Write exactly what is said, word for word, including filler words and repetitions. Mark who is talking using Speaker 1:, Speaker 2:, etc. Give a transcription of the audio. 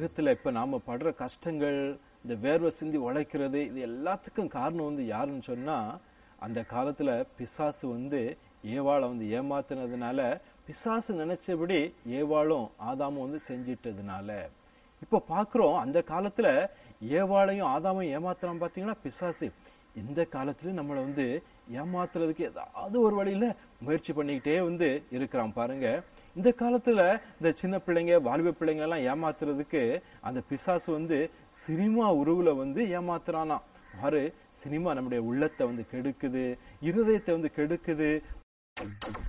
Speaker 1: உலகத்துல இப்ப நாம படுற கஷ்டங்கள், இந்த வேர்வை சிந்தி உழைக்கிறது, இது எல்லாத்துக்கும் காரணம் வந்து யாருன்னு சொன்னா, அந்த காலத்துல பிசாசு வந்து ஏவாளை வந்து ஏமாத்தினதுனால, பிசாசு நினைச்சபடி ஏவாளும் ஆதாமும் வந்து செஞ்சிட்டதுனால. இப்ப பாக்குறோம் அந்த காலத்துல ஏவாளையும் ஆதாமையும் ஏமாத்துறான் பாத்தீங்கன்னா பிசாசு. இந்த காலத்துலயும் நம்மளை வந்து ஏமாத்துறதுக்கு ஏதாவது ஒரு வழியில முயற்சி பண்ணிக்கிட்டே வந்து இருக்கிறான் பாருங்க. இந்த காலத்துல இந்த சின்ன பிள்ளைங்க, வாலிப பிள்ளைங்க எல்லாம் ஏமாத்துறதுக்கு அந்த பிசாசு வந்து சினிமா உருவுல வந்து ஏமாத்துறானா. பாரு, சினிமா நம்முடைய உள்ளத்தை வந்து கெடுக்குது, இருதயத்தை வந்து கெடுக்குது.